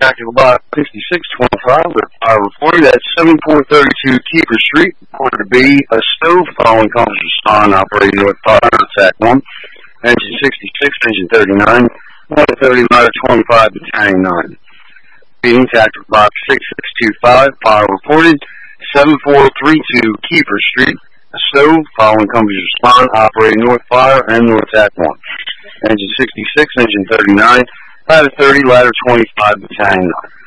Tactical Box 6625 with fire reported at 7432 Keeper Street. Reported to be a stove following calls respond operating north fire attack 1. Engine 66, engine 39, 130 ladder 25, battalion 9. Being Tactical Box 6625, fire reported 7432 Keeper Street. A stove following company's respond operating north fire and north attack 1. Engine 66, engine 39, ladder 30, ladder 25, battalion 9.